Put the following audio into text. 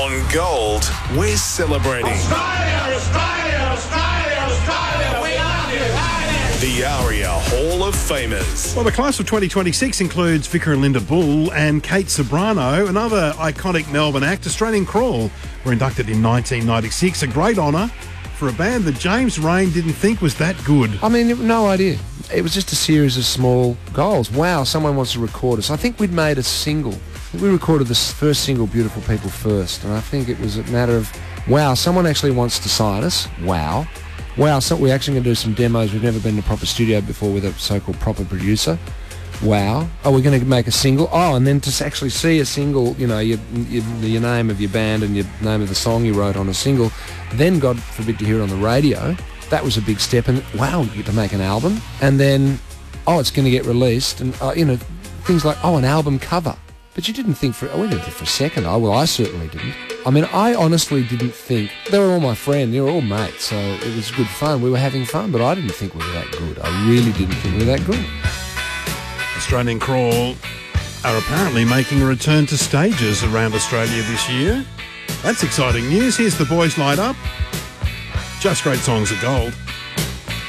On Gold, we're celebrating Australia, Australia, Australia, Australia, we love you. the ARIA Hall of Famers. Well, the class of 2026 includes Vicar and Linda Bull and Kate Sobrano. Another iconic Melbourne act, Australian Crawl, were inducted in 1996. A great honour for a band that James Rain didn't think was that good. I mean, no idea. It was just a series of small goals. Wow, someone wants to record us. I think we'd made a single. We recorded this first single, Beautiful People, first, and I think it was a matter of, wow, someone actually wants to sign us. Wow. Wow, so we're actually going to do some demos. We've never been in a proper studio before with a so-called proper producer. Wow. Oh, we're going to make a single. Oh, and then to actually see a single, you know, your name of your band and your name of the song you wrote on a single, then, God forbid, to hear it on the radio. That was a big step. And, wow, you get to make an album. And then, oh, it's going to get released. And, you know, things like, oh, an album cover. But you didn't think for, we didn't think for a second. Oh, well, I certainly didn't. I mean, I honestly didn't think, they were all my friends, they were all mates, so it was good fun. We were having fun, but I didn't think we were that good. I really didn't think we were that good. Australian Crawl are apparently making a return to stages around Australia this year. That's exciting news. Here's the boys light up. Just great songs of gold.